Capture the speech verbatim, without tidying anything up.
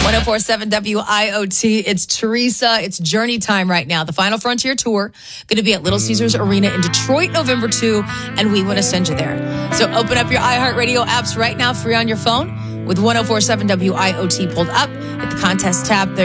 oh four point seven W I O T. It's Teresa. It's Journey time right now. The Final Frontier Tour. Going to be at Little Caesars Arena in Detroit, November second, and we want to send you there. So open up your iHeartRadio apps right now, free on your phone, with one oh four point seven W I O T pulled up. Hit the contest tab. There